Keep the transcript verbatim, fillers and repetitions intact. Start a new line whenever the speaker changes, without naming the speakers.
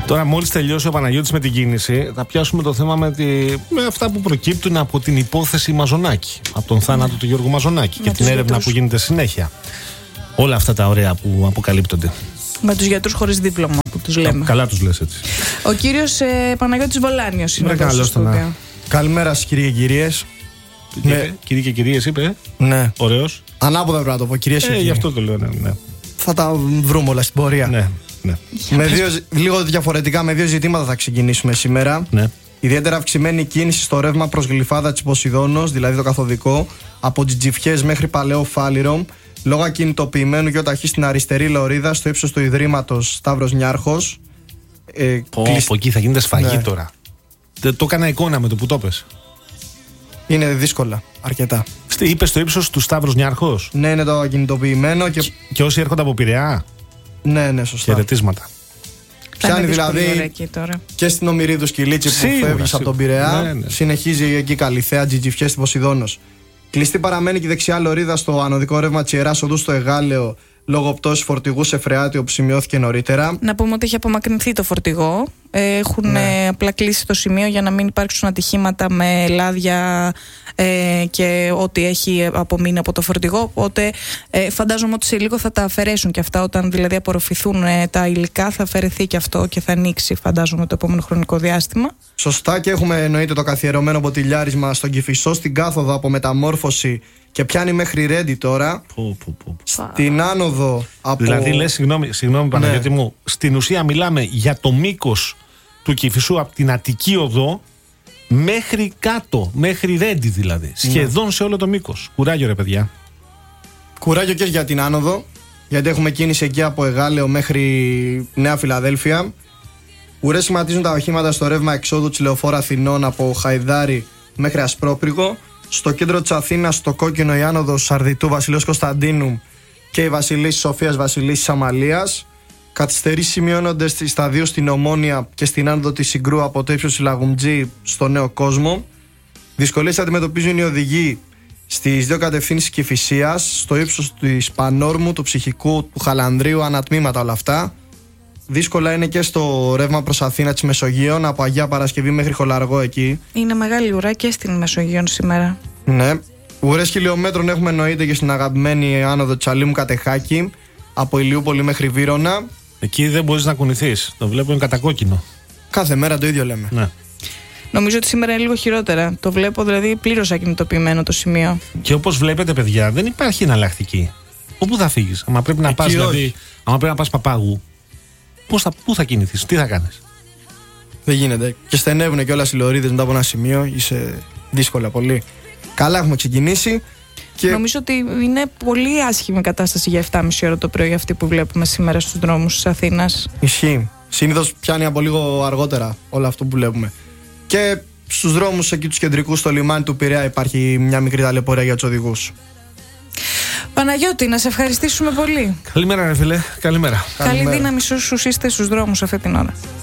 Τώρα, μόλις τελειώσει ο Παναγιώτης με την κίνηση, θα πιάσουμε το θέμα με, τη... με αυτά που προκύπτουν από την υπόθεση Μαζονάκη. Από τον θάνατο του Γιώργου Μαζονάκη και την έρευνα γιατρούς που γίνεται συνέχεια. Όλα αυτά τα ωραία που αποκαλύπτονται. Με τους γιατρούς χωρίς δίπλωμα που τους λέμε. Καλά τους λες έτσι. Ο κύριος ε, Παναγιώτης Βολάνιος είναι εδώ στο στούντιο.
Καλημέρα σας κύριε και κυρίες.
Ναι. Κύριοι και κυρίες είπε.
Ναι.
Ωραίος.
Ανάποδα πρέπει να το πω, κυρίες και
ε,
κύριοι.
Γι' αυτό το λέω, ναι, ναι.
Θα τα βρούμε όλα στην πορεία.
Ναι, ναι.
Με δύο, λίγο διαφορετικά, με δύο ζητήματα θα ξεκινήσουμε σήμερα.
Ναι.
Ιδιαίτερα αυξημένη κίνηση στο ρεύμα προς Γλυφάδα της Ποσειδώνος, δηλαδή το καθοδικό, από Τζιτζιφιές μέχρι Παλαιό Φάληρο, λόγω ακινητοποιημένου γιοταχή στην αριστερή λωρίδα στο ύψος του Ιδρύματος Σταύρος Νιάρχος.
Ε, Πω, κλεισ... Από εκεί θα γίνεται σφαγή, ναι. Τώρα. Το έκανα εικόνα με το που το πες.
Είναι δύσκολα, αρκετά.
Είπε στο ύψος του Σταύρος Νιάρχος.
Ναι, είναι το ακινητοποιημένο. Και,
και όσοι έρχονται από Πειραιά.
Ναι, ναι, σωστά.
Χαιρετίσματα.
Πιάνει δηλαδή και στην Ομηρίδου Σκυλίτσι που φεύγει από τον Πειραιά. Ναι, ναι. Συνεχίζει εκεί Καλυθέα, Τζιτζιφιές στην Ποσειδώνος. Κλειστή παραμένει και η δεξιά λωρίδα στο ανωδικό ρεύμα της Ιεράς Οδού στο Εγάλεο λόγω πτώσης φορτηγού σε φρεάτιο που σημειώθηκε νωρίτερα.
Να πούμε ότι έχει απομακρυνθεί το φορτηγό. Έχουν ναι. απλά κλείσει το σημείο για να μην υπάρξουν ατυχήματα με λάδια ε, και ό,τι έχει απομείνει από το φορτηγό. Οπότε ε, φαντάζομαι ότι σε λίγο θα τα αφαιρέσουν και αυτά. Όταν δηλαδή απορροφηθούν ε, τα υλικά, θα αφαιρεθεί και αυτό και θα ανοίξει, φαντάζομαι, το επόμενο χρονικό διάστημα.
Σωστά, και έχουμε εννοείται το καθιερωμένο μποτιλιάρισμα στον Κηφισό, στην κάθοδο από μεταμόρφωση. Και πιάνει μέχρι Ρέντι τώρα.
Πω, πω, πω.
Στην άνοδο από.
Δηλαδή, λες, συγγνώμη, συγγνώμη Παναγιώτη, ναι. μου, στην ουσία μιλάμε για το μήκος του Κηφισού από την Αττική Οδό μέχρι κάτω, μέχρι Ρέντι δηλαδή. Σχεδόν ναι. σε όλο το μήκος. Κουράγιο, ρε παιδιά.
Κουράγιο και για την άνοδο, γιατί έχουμε κίνηση εκεί από Εγάλεο μέχρι Νέα Φιλαδέλφια. Ουρές σχηματίζουν τα οχήματα στο ρεύμα εξόδου της Λεωφόρου Αθηνών από Χαϊδάρι μέχρι Ασπρόπυργο. Στο κέντρο της Αθήνας, στο κόκκινο, η άνοδος Σαρδιτού Βασιλέως Κωνσταντίνου και η Βασιλίσσης Σοφίας Βασιλίσσης Αμαλίας. Καθυστερήσεις σημειώνονται στα δύο στην Ομόνια και στην άνοδο της Συγκρού από το ύψος της Λαγουμτζή στο Νέο Κόσμο. Δυσκολίες αντιμετωπίζουν οι οδηγοί στις δύο κατευθύνσεις Κηφισίας, στο ύψος της Πανόρμου, του Ψυχικού, του Χαλανδρίου, ανατμήματα όλα αυτά. Δύσκολα είναι και στο ρεύμα προς Αθήνα της Μεσογείων, από Αγία Παρασκευή μέχρι Χολαργό εκεί.
Είναι μεγάλη ουρά και στην Μεσογείων σήμερα.
Ναι. Ουρές χιλιόμετρων έχουμε εννοείται και στην αγαπημένη άνοδο Τσαλίμου Κατεχάκη, από Ηλιούπολη μέχρι Βύρωνα.
Εκεί δεν μπορείς να κουνηθείς. Το βλέπω είναι κατακόκκινο.
Κάθε μέρα το ίδιο λέμε.
Ναι.
Νομίζω ότι σήμερα είναι λίγο χειρότερα. Το βλέπω δηλαδή πλήρως ακινητοποιημένο το σημείο.
Και όπως βλέπετε, παιδιά, δεν υπάρχει εναλλακτική. Όπου θα φύγεις? Άμα πρέπει να πας, δηλαδή, άμα πρέπει να πας Παπάγου, πώς θα, πού θα κινηθείς, τι θα κάνεις?
Δεν γίνεται. Και στενεύουν και όλα οι λωρίδες μετά από ένα σημείο. Είσαι δύσκολα πολύ. Καλά, έχουμε ξεκινήσει. Και...
Νομίζω ότι είναι πολύ άσχημη κατάσταση για επτά και μισή ώρα το πρωί αυτή που βλέπουμε σήμερα στους δρόμους της Αθήνας.
Ισχύει. Συνήθως πιάνει από λίγο αργότερα όλο αυτό που βλέπουμε. Και στους δρόμους εκεί τους κεντρικούς, στο λιμάνι του Πειραιά, υπάρχει μια μικρή ταλαιπωρία για τους οδηγούς.
Παναγιώτη, να σε ευχαριστήσουμε πολύ.
Καλημέρα, ρε φίλε. Καλημέρα.
Καλή δύναμη σε όσους είστε στους δρόμους αυτή την ώρα.